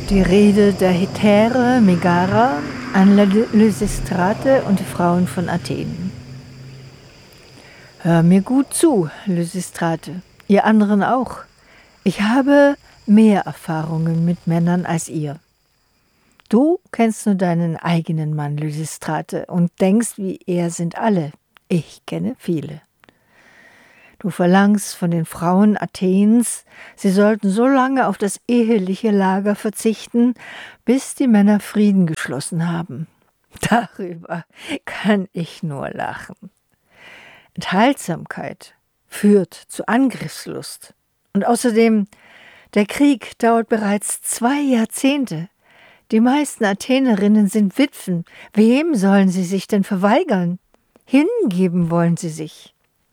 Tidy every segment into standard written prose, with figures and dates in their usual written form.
Die Rede der Hetäre Megara an Lysistrate und die Frauen von Athen. Hör mir gut zu, Lysistrate, ihr anderen auch. Ich habe mehr Erfahrungen mit Männern als ihr. Du kennst nur deinen eigenen Mann, Lysistrate, und denkst, wie er sind alle. Ich kenne viele. Du verlangst von den Frauen Athens, sie sollten so lange auf das eheliche Lager verzichten, bis die Männer Frieden geschlossen haben. Darüber kann ich nur lachen. Enthaltsamkeit führt zu Angriffslust. Und außerdem, der Krieg dauert bereits 2 Jahrzehnte. Die meisten Athenerinnen sind Witwen. Wem sollen sie sich denn verweigern? Hingeben wollen sie sich.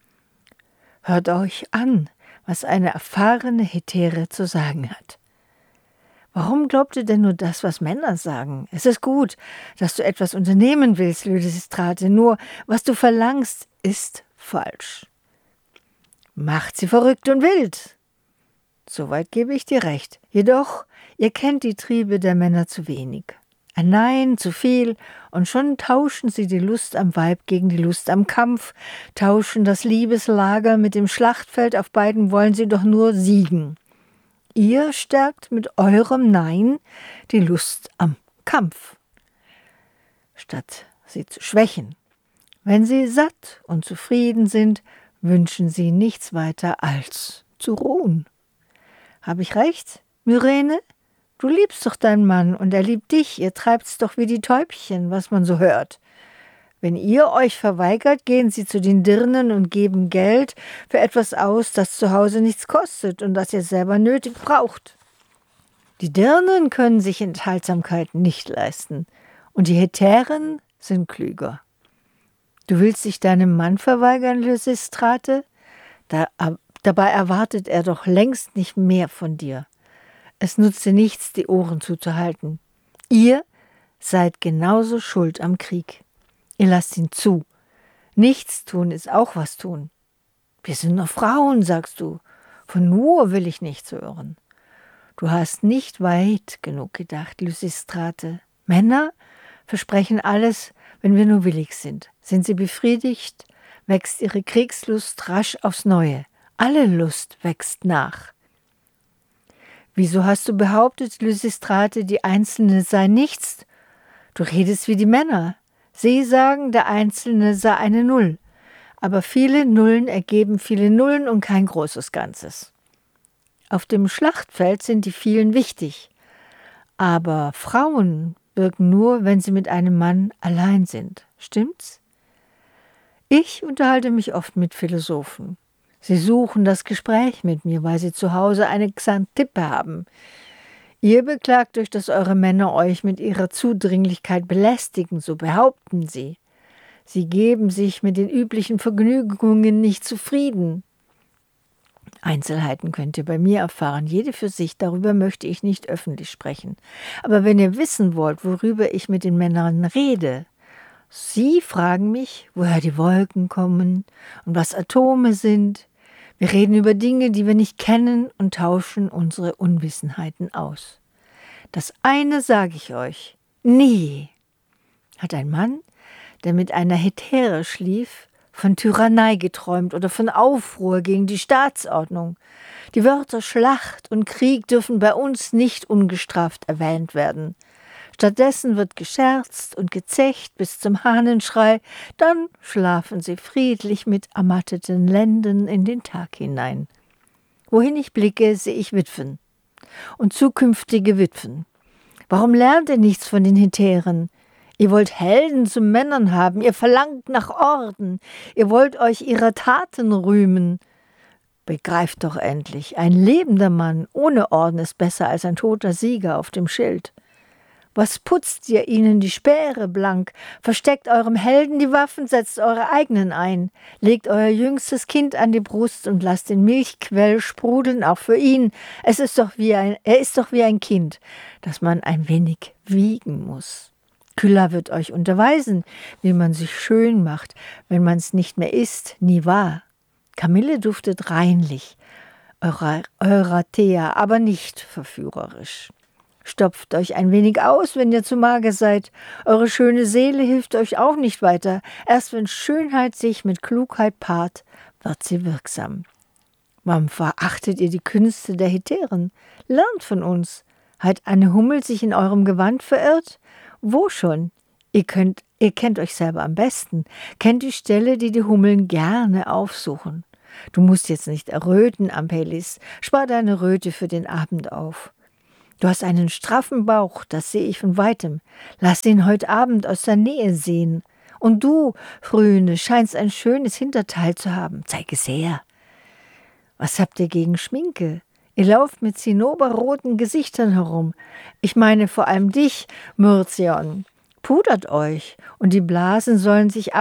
Hört euch an, was eine erfahrene Hetäre zu sagen hat. Warum glaubt ihr denn nur das, was Männer sagen? Es ist gut, dass du etwas unternehmen willst, Lysistrate, nur was du verlangst, ist falsch. Macht sie verrückt und wild. Soweit gebe ich dir recht. Jedoch, ihr kennt die Triebe der Männer zu wenig. Ein Nein zu viel, und schon tauschen sie die Lust am Weib gegen die Lust am Kampf, tauschen das Liebeslager mit dem Schlachtfeld, auf beiden wollen sie doch nur siegen. Ihr stärkt mit eurem Nein die Lust am Kampf, statt sie zu schwächen. Wenn sie satt und zufrieden sind, wünschen sie nichts weiter als zu ruhen. Habe ich recht, Myrene? Du liebst doch deinen Mann und er liebt dich, ihr treibt's doch wie die Täubchen, was man so hört. Wenn ihr euch verweigert, gehen sie zu den Dirnen und geben Geld für etwas aus, das zu Hause nichts kostet und das ihr selber nötig braucht. Die Dirnen können sich Enthaltsamkeit nicht leisten und die Hetären sind klüger. Du willst dich deinem Mann verweigern, Lysistrate? Dabei erwartet er doch längst nicht mehr von dir. Es nutze nichts, die Ohren zuzuhalten. Ihr seid genauso schuld am Krieg. Ihr lasst ihn zu. Nichts tun ist auch was tun. Wir sind nur Frauen, sagst du. Von nur will ich nichts hören. Du hast nicht weit genug gedacht, Lysistrate. Männer versprechen alles, wenn wir nur willig sind. Sind sie befriedigt, wächst ihre Kriegslust rasch aufs Neue. Alle Lust wächst nach. Wieso hast du behauptet, Lysistrate, die Einzelne sei nichts? Du redest wie die Männer. Sie sagen, der Einzelne sei eine Null. Aber viele Nullen ergeben viele Nullen und kein großes Ganzes. Auf dem Schlachtfeld sind die vielen wichtig. Aber Frauen wirken nur, wenn sie mit einem Mann allein sind. Stimmt's? Ich unterhalte mich oft mit Philosophen. Sie suchen das Gespräch mit mir, weil sie zu Hause eine Xantippe haben. Ihr beklagt euch, dass eure Männer euch mit ihrer Zudringlichkeit belästigen, so behaupten sie. Sie geben sich mit den üblichen Vergnügungen nicht zufrieden. Einzelheiten könnt ihr bei mir erfahren, jede für sich, darüber möchte ich nicht öffentlich sprechen. Aber wenn ihr wissen wollt, worüber ich mit den Männern rede, sie fragen mich, woher die Wolken kommen und was Atome sind. Wir reden über Dinge, die wir nicht kennen und tauschen unsere Unwissenheiten aus. Das eine sage ich euch, nie hat ein Mann, der mit einer Hetäre schlief, von Tyrannei geträumt oder von Aufruhr gegen die Staatsordnung. Die Wörter Schlacht und Krieg dürfen bei uns nicht ungestraft erwähnt werden. Stattdessen wird gescherzt und gezecht bis zum Hahnenschrei, dann schlafen sie friedlich mit ermatteten Lenden in den Tag hinein. Wohin ich blicke, sehe ich Witwen und zukünftige Witwen. Warum lernt ihr nichts von den Hetären? Ihr wollt Helden zu Männern haben, ihr verlangt nach Orden, ihr wollt euch ihrer Taten rühmen. Begreift doch endlich, ein lebender Mann ohne Orden ist besser als ein toter Sieger auf dem Schild. Was putzt ihr ihnen die Speere blank? Versteckt eurem Helden die Waffen, setzt eure eigenen ein. Legt euer jüngstes Kind an die Brust und lasst den Milchquell sprudeln, auch für ihn. Er ist doch wie ein Kind, das man ein wenig wiegen muss. Kylla wird euch unterweisen, wie man sich schön macht, wenn man es nicht mehr ist, nie wahr. Kamille duftet reinlich, Eurathea, aber nicht verführerisch. Stopft euch ein wenig aus, wenn ihr zu mager seid. Eure schöne Seele hilft euch auch nicht weiter. Erst wenn Schönheit sich mit Klugheit paart, wird sie wirksam. Warum verachtet ihr die Künste der Hetären? Lernt von uns. Hat eine Hummel sich in eurem Gewand verirrt? Wo schon? Ihr kennt euch selber am besten, kennt die Stelle, die die Hummeln gerne aufsuchen. Du musst jetzt nicht erröten, Ampelis, spar deine Röte für den Abend auf. Du hast einen straffen Bauch, das sehe ich von weitem. Lass ihn heute Abend aus der Nähe sehen. Und du, Frühne, scheinst ein schönes Hinterteil zu haben. Zeig es her. Was habt ihr gegen Schminke? Ihr lauft mit zinnoberroten Gesichtern herum. Ich meine vor allem dich, Myrzion. Pudert euch, und die Blassen sollen sich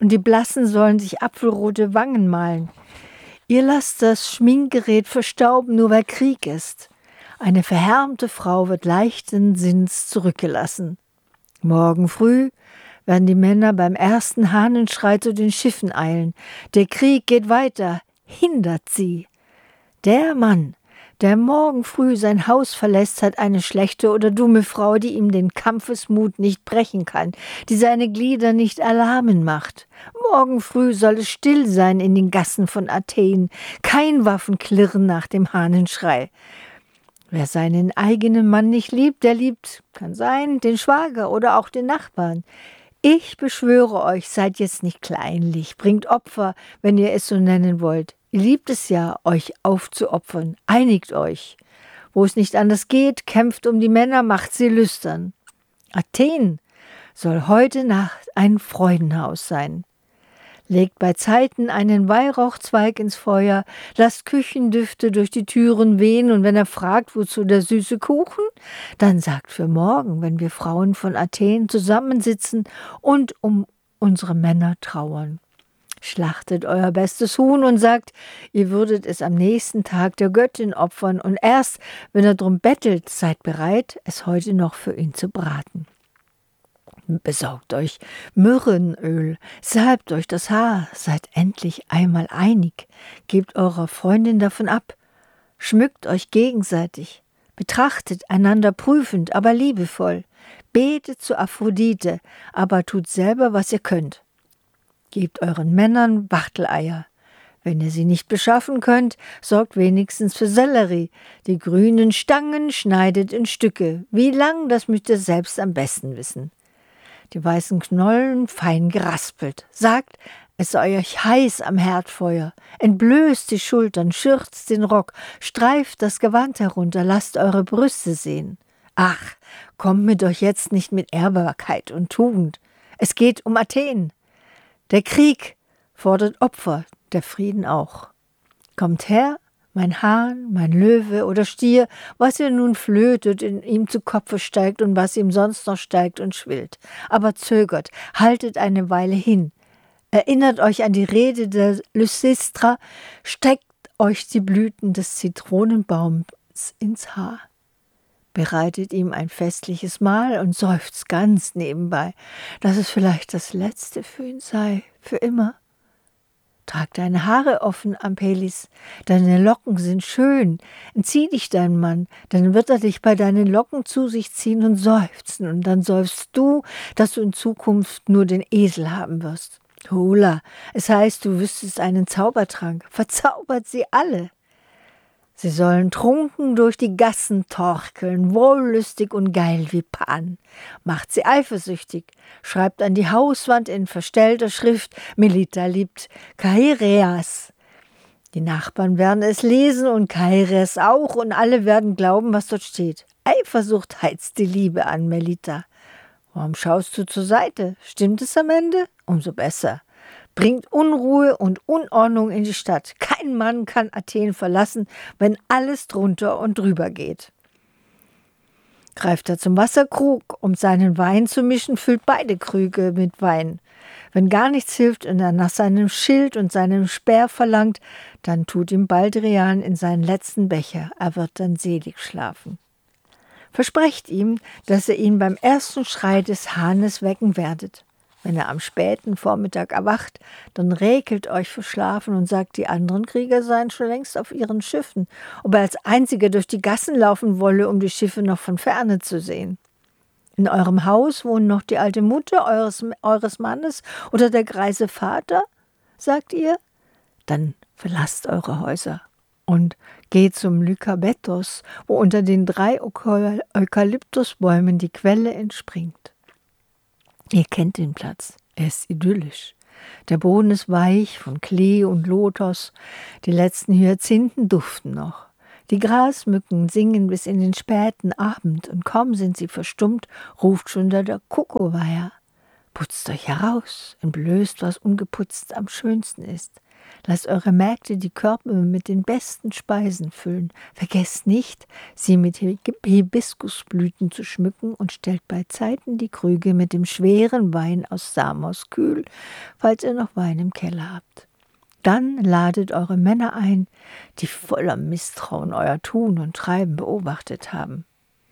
apfelrote Wangen malen. Ihr lasst das Schminkgerät verstauben, nur weil Krieg ist. Eine verhärmte Frau wird leichten Sinns zurückgelassen. Morgen früh werden die Männer beim ersten Hahnenschrei zu den Schiffen eilen. Der Krieg geht weiter, hindert sie. Der Mann, der morgen früh sein Haus verlässt, hat eine schlechte oder dumme Frau, die ihm den Kampfesmut nicht brechen kann, die seine Glieder nicht erlahmen macht. Morgen früh soll es still sein in den Gassen von Athen, kein Waffenklirren nach dem Hahnenschrei. Wer seinen eigenen Mann nicht liebt, der liebt, kann sein, den Schwager oder auch den Nachbarn. Ich beschwöre euch, seid jetzt nicht kleinlich, bringt Opfer, wenn ihr es so nennen wollt. Ihr liebt es ja, euch aufzuopfern, einigt euch. Wo es nicht anders geht, kämpft um die Männer, macht sie lüstern. Athen soll heute Nacht ein Freudenhaus sein. Legt bei Zeiten einen Weihrauchzweig ins Feuer, lasst Küchendüfte durch die Türen wehen, und wenn er fragt, wozu der süße Kuchen, dann sagt für morgen, wenn wir Frauen von Athen zusammensitzen und um unsere Männer trauern. Schlachtet euer bestes Huhn und sagt, ihr würdet es am nächsten Tag der Göttin opfern, und erst, wenn er drum bettelt, seid bereit, es heute noch für ihn zu braten. Besorgt euch Myrrhenöl, salbt euch das Haar, seid endlich einmal einig, gebt eurer Freundin davon ab, schmückt euch gegenseitig, betrachtet einander prüfend, aber liebevoll, betet zu Aphrodite, aber tut selber, was ihr könnt. Gebt euren Männern Wachteleier. Wenn ihr sie nicht beschaffen könnt, sorgt wenigstens für Sellerie. Die grünen Stangen schneidet in Stücke. Wie lang, das müsst ihr selbst am besten wissen. Die weißen Knollen fein geraspelt. Sagt, es sei euch heiß am Herdfeuer. Entblößt die Schultern, schürzt den Rock, streift das Gewand herunter, lasst eure Brüste sehen. Ach, kommt mit euch jetzt nicht mit Ehrbarkeit und Tugend. Es geht um Athen. Der Krieg fordert Opfer, der Frieden auch. Kommt her, mein Hahn, mein Löwe oder Stier, was ihr nun flötet, in ihm zu Kopfe steigt und was ihm sonst noch steigt und schwillt. Aber zögert, haltet eine Weile hin. Erinnert euch an die Rede der Lysistra, steckt euch die Blüten des Zitronenbaums ins Haar. Bereitet ihm ein festliches Mahl und seufzt ganz nebenbei, dass es vielleicht das Letzte für ihn sei, für immer. Trag deine Haare offen, Ampelis, deine Locken sind schön. Entzieh dich deinem Mann, dann wird er dich bei deinen Locken zu sich ziehen und seufzen, und dann seufzt du, dass du in Zukunft nur den Esel haben wirst. Hola, es heißt, du wüsstest einen Zaubertrank, verzaubert sie alle. Sie sollen trunken durch die Gassen torkeln, wollüstig und geil wie Pan. Macht sie eifersüchtig, schreibt an die Hauswand in verstellter Schrift, Melita liebt Kaireas. Die Nachbarn werden es lesen und Kaireas auch, und alle werden glauben, was dort steht. Eifersucht heizt die Liebe an, Melita. Warum schaust du zur Seite? Stimmt es am Ende? Umso besser. Bringt Unruhe und Unordnung in die Stadt. Kein Mann kann Athen verlassen, wenn alles drunter und drüber geht. Greift er zum Wasserkrug, um seinen Wein zu mischen, füllt beide Krüge mit Wein. Wenn gar nichts hilft und er nach seinem Schild und seinem Speer verlangt, dann tut ihm Baldrian in seinen letzten Becher. Er wird dann selig schlafen. Versprecht ihm, dass ihr ihn beim ersten Schrei des Hahnes wecken werdet. Wenn er am späten Vormittag erwacht, dann räkelt euch verschlafen und sagt, die anderen Krieger seien schon längst auf ihren Schiffen, ob er als einziger durch die Gassen laufen wolle, um die Schiffe noch von ferne zu sehen. In eurem Haus wohnen noch die alte Mutter eures Mannes oder der greise Vater, sagt ihr? Dann verlasst eure Häuser und geht zum Lykabetos, wo unter den 3 Eukalyptusbäumen die Quelle entspringt. Ihr kennt den Platz, er ist idyllisch. Der Boden ist weich von Klee und Lotos, die letzten Hyazinthen duften noch. Die Grasmücken singen bis in den späten Abend und kaum sind sie verstummt, ruft schon der Kuckuckweia. Putzt euch heraus, entblößt, was ungeputzt am schönsten ist. Lasst eure Mägde die Körbe mit den besten Speisen füllen. Vergesst nicht, sie mit Hibiskusblüten zu schmücken und stellt bei Zeiten die Krüge mit dem schweren Wein aus Samos kühl, falls ihr noch Wein im Keller habt. Dann ladet eure Männer ein, die voller Misstrauen euer Tun und Treiben beobachtet haben.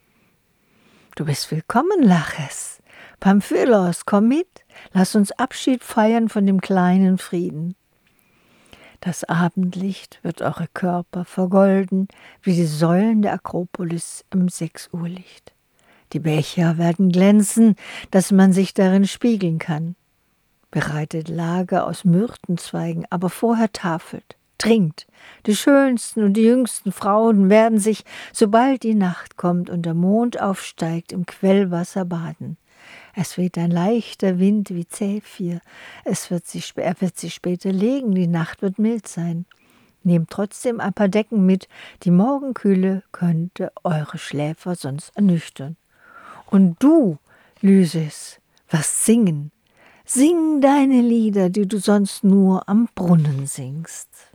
Du bist willkommen, Laches. Pamphylos, komm mit, lass uns Abschied feiern von dem kleinen Frieden. Das Abendlicht wird eure Körper vergolden, wie die Säulen der Akropolis im 6-Uhr-Licht. Die Becher werden glänzen, dass man sich darin spiegeln kann. Bereitet Lager aus Myrtenzweigen, aber vorher tafelt. Trinkt. Die schönsten und die jüngsten Frauen werden sich, sobald die Nacht kommt und der Mond aufsteigt, im Quellwasser baden. Es weht ein leichter Wind wie Zephyr. Er wird sich später legen, die Nacht wird mild sein. Nehmt trotzdem ein paar Decken mit, die Morgenkühle könnte eure Schläfer sonst ernüchtern. Und du, Lysis, wirst singen. Sing deine Lieder, die du sonst nur am Brunnen singst.